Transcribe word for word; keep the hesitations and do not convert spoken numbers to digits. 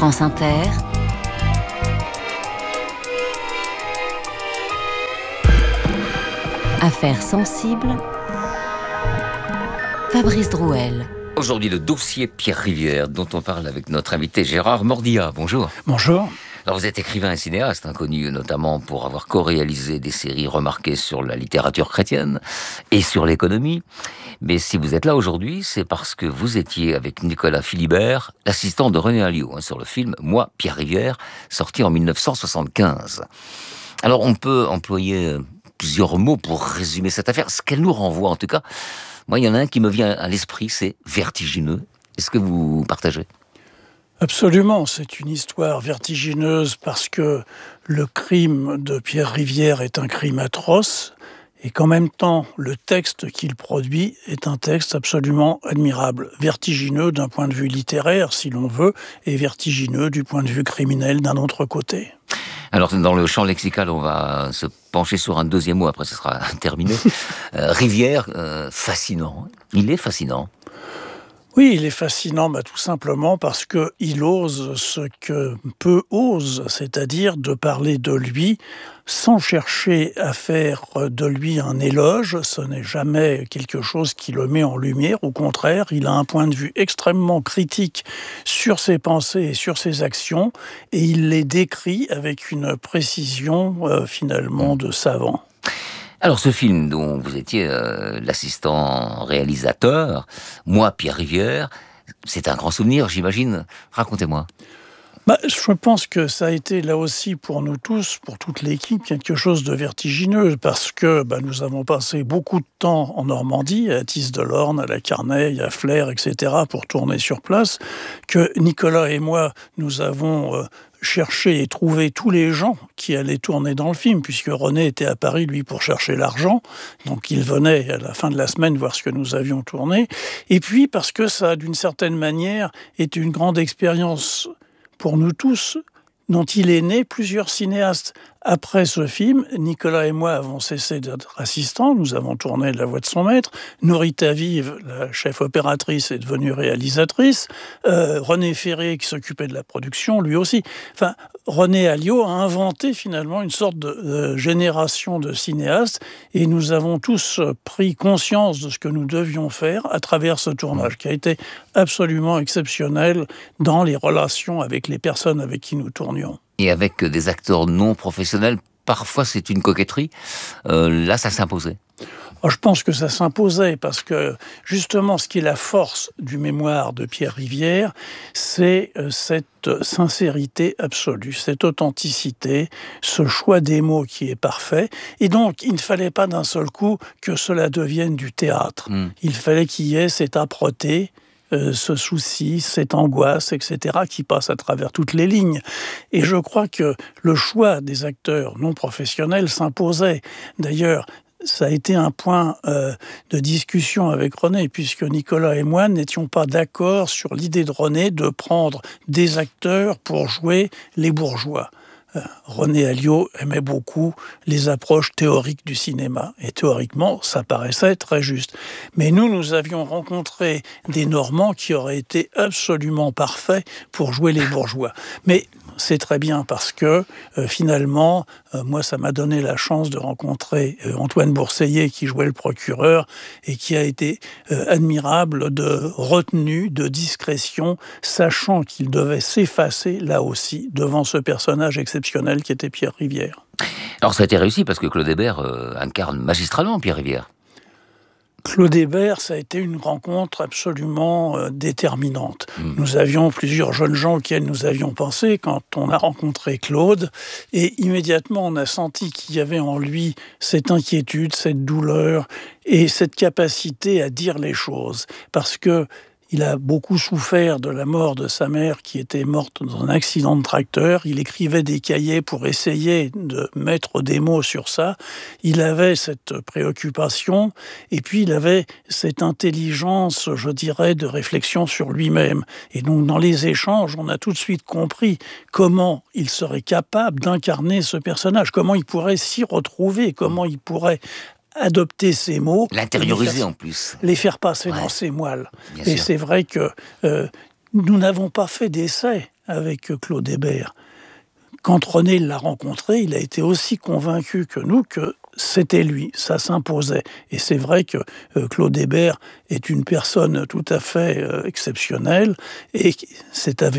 France Inter, Affaires sensibles, Fabrice Drouel. Aujourd'hui, le dossier Pierre Rivière, dont on parle avec notre invité Gérard Mordia. Bonjour. Bonjour. Alors, vous êtes écrivain et cinéaste, hein, connu notamment pour avoir co-réalisé des séries remarquées sur la littérature chrétienne et sur l'économie. Mais si vous êtes là aujourd'hui, c'est parce que vous étiez avec Nicolas Philibert, l'assistant de René Alliot, hein, sur le film « Moi, Pierre Rivière », sorti en dix-neuf cent soixante-quinze. Alors, on peut employer plusieurs mots pour résumer cette affaire. Ce qu'elle nous renvoie, en tout cas, moi, il y en a un qui me vient à l'esprit, c'est vertigineux. Est-ce que vous partagez ? Absolument, c'est une histoire vertigineuse parce que le crime de Pierre Rivière est un crime atroce et qu'en même temps, le texte qu'il produit est un texte absolument admirable. Vertigineux d'un point de vue littéraire, si l'on veut, et vertigineux du point de vue criminel d'un autre côté. Alors, dans le champ lexical, on va se pencher sur un deuxième mot, après ce sera terminé. Euh, Rivière, euh, fascinant. Il est fascinant. Oui, il est fascinant, bah, tout simplement parce qu'il ose ce que peu osent, c'est-à-dire de parler de lui sans chercher à faire de lui un éloge. Ce n'est jamais quelque chose qui le met en lumière. Au contraire, il a un point de vue extrêmement critique sur ses pensées et sur ses actions, et il les décrit avec une précision euh, finalement de savant. Alors, ce film dont vous étiez euh, l'assistant réalisateur, Moi, Pierre Rivière, c'est un grand souvenir, j'imagine. Racontez-moi. Bah, je pense que ça a été là aussi pour nous tous, pour toute l'équipe, quelque chose de vertigineux parce que bah, nous avons passé beaucoup de temps en Normandie, à Tis-de-l'Orne, à la Carneille, à Flers, et cetera, pour tourner sur place, que Nicolas et moi, nous avons euh, cherché et trouvé tous les gens qui allaient tourner dans le film, puisque René était à Paris, lui, pour chercher l'argent. Donc il venait à la fin de la semaine voir ce que nous avions tourné. Et puis parce que ça, d'une certaine manière, est une grande expérience pour nous tous, dont il est né plusieurs cinéastes. Après ce film, Nicolas et moi avons cessé d'être assistants, nous avons tourné La Voix de son maître, Norita Vive, la chef opératrice, est devenue réalisatrice, euh, René Ferré, qui s'occupait de la production, lui aussi. Enfin, René Alliot a inventé finalement une sorte de, de génération de cinéastes, et nous avons tous pris conscience de ce que nous devions faire à travers ce tournage, qui a été absolument exceptionnel dans les relations avec les personnes avec qui nous tournions. Et avec des acteurs non professionnels, parfois c'est une coquetterie. Euh, là, ça s'imposait. Je pense que ça s'imposait parce que justement ce qui est la force du mémoire de Pierre Rivière, c'est cette sincérité absolue, cette authenticité, ce choix des mots qui est parfait. Et donc il ne fallait pas d'un seul coup que cela devienne du théâtre. Mmh. Il fallait qu'il y ait cette âpreté, Euh, ce souci, cette angoisse, et cetera, qui passe à travers toutes les lignes. Et je crois que le choix des acteurs non professionnels s'imposait. D'ailleurs, ça a été un point euh, de discussion avec René, puisque Nicolas et moi n'étions pas d'accord sur l'idée de René de prendre des acteurs pour jouer les bourgeois. René Alliot aimait beaucoup les approches théoriques du cinéma. Et théoriquement, ça paraissait très juste. Mais nous, nous avions rencontré des Normands qui auraient été absolument parfaits pour jouer les bourgeois. Mais c'est très bien parce que, euh, finalement, euh, moi, ça m'a donné la chance de rencontrer euh, Antoine Bourseillet qui jouait le procureur et qui a été euh, admirable de retenue, de discrétion, sachant qu'il devait s'effacer, là aussi, devant ce personnage exceptionnel qui était Pierre Rivière. Alors ça a été réussi parce que Claude Hébert euh, incarne magistralement Pierre Rivière. Claude Hébert, ça a été une rencontre absolument euh, déterminante. Mmh. Nous avions plusieurs jeunes gens auxquels nous avions pensé quand on a rencontré Claude, et immédiatement on a senti qu'il y avait en lui cette inquiétude, cette douleur et cette capacité à dire les choses. Parce que il a beaucoup souffert de la mort de sa mère qui était morte dans un accident de tracteur. Il écrivait des cahiers pour essayer de mettre des mots sur ça. Il avait cette préoccupation et puis il avait cette intelligence, je dirais, de réflexion sur lui-même. Et donc dans les échanges, on a tout de suite compris comment il serait capable d'incarner ce personnage, comment il pourrait s'y retrouver, comment il pourrait adopter ces mots, l'intérioriser faire, en plus, les faire passer ouais. dans ses moelles. Bien Et sûr. C'est vrai que euh, nous n'avons pas fait d'essai avec Claude Hébert. Quand René l'a rencontré, il a été aussi convaincu que nous que c'était lui, ça s'imposait. Et c'est vrai que euh, Claude Hébert est une personne tout à fait euh, exceptionnelle, et c'est avec